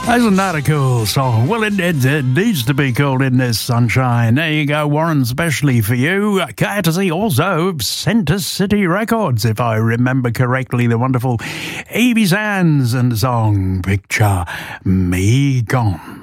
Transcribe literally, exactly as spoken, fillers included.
Isn't that a cool song? Well, it, it, it needs to be called In This Sunshine. There you go, Warren, especially for you. Courtesy also of Centre City Records, if I remember correctly, the wonderful Avey Sands and the song Picture Me Gone.